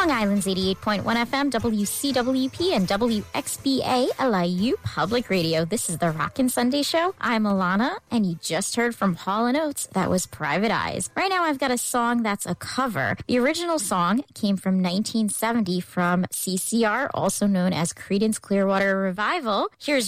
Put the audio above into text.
Long Island's 88.1 FM, WCWP, and WXBA LIU Public Radio. This is the Rockin' Sunday Show. I'm Alana, and you just heard from Hall & Oates. That was Private Eyes. Right now, I've got a song that's a cover. The original song came from 1970 from CCR, also known as Creedence Clearwater Revival. Here's